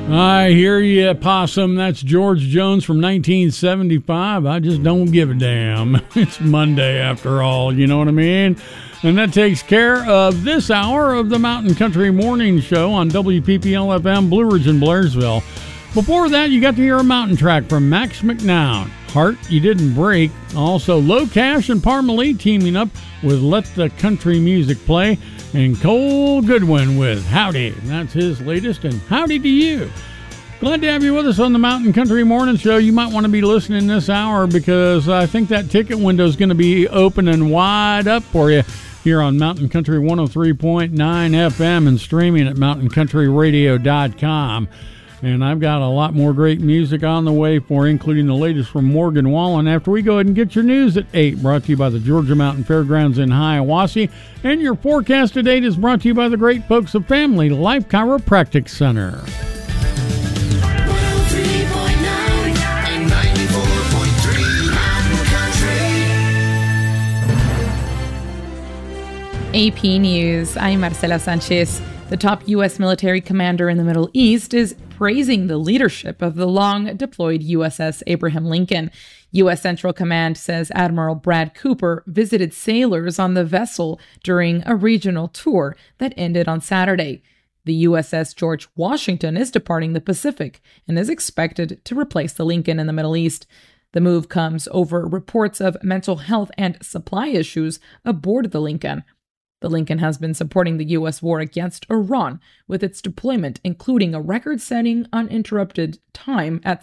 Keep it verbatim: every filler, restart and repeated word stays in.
I hear you, Possum. That's George Jones from nineteen seventy-five. I just don't give a damn. It's Monday after all, you know what I mean? And that takes care of this hour of the Mountain Country Morning Show on W P P L F M, Blue Ridge and Blairsville. Before that, you got to hear a mountain track from Max McNown. Heart You Didn't Break. Also, Low Cash and Parmalee teaming up with Let the Country Music Play. And Cole Goodwin with Howdy. That's his latest, and howdy to you. Glad to have you with us on the Mountain Country Morning Show. You might want to be listening this hour because I think that ticket window is going to be open and wide up for you here on Mountain Country one oh three point nine F M and streaming at mountain country radio dot com. And I've got a lot more great music on the way for you, including the latest from Morgan Wallen after we go ahead and get your news at eight, brought to you by the Georgia Mountain Fairgrounds in Hiawassee. And your forecast to date is brought to you by the great folks of Family Life Chiropractic Center. one oh three point nine and ninety-four point three Mountain Country. A P News. I'm Marcela Sanchez. The top U S military commander in the Middle East is praising the leadership of the long-deployed U S S Abraham Lincoln. U S Central Command says Admiral Brad Cooper visited sailors on the vessel during a regional tour that ended on Saturday. The U S S George Washington is departing the Pacific and is expected to replace the Lincoln in the Middle East. The move comes over reports of mental health and supply issues aboard the Lincoln. The Lincoln has been supporting the U S war against Iran with its deployment, including a record-setting uninterrupted time at